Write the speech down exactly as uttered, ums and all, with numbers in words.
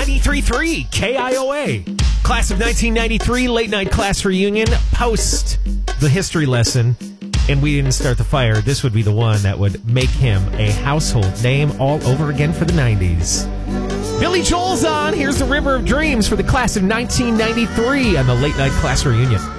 ninety-three point three K I O A. Class of nineteen ninety-three, late night class reunion, post the history lesson, and we didn't start the fire. This would be the one that would make him a household name all over again for the nineties. Billy Joel's on. Here's the River of Dreams for the class of nineteen ninety-three on the late night class reunion.